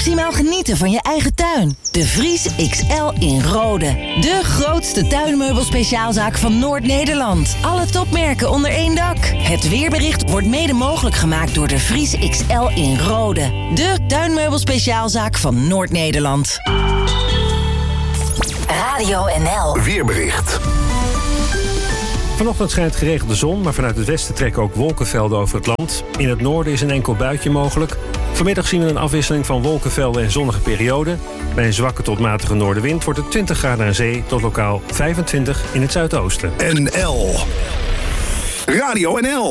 maximaal genieten van je eigen tuin. De Vries XL in Rode. De grootste tuinmeubelspeciaalzaak van Noord-Nederland. Alle topmerken onder één dak. Het weerbericht wordt mede mogelijk gemaakt door de Vries XL in Rode. De tuinmeubelspeciaalzaak van Noord-Nederland. Radio NL. Weerbericht. Vanochtend schijnt geregeld de zon, maar vanuit het westen trekken ook wolkenvelden over het land. In het noorden is een enkel buitje mogelijk. Vanmiddag zien we een afwisseling van wolkenvelden en zonnige perioden. Bij een zwakke tot matige noordenwind wordt het 20 graden aan zee tot lokaal 25 in het zuidoosten. NL. Radio NL.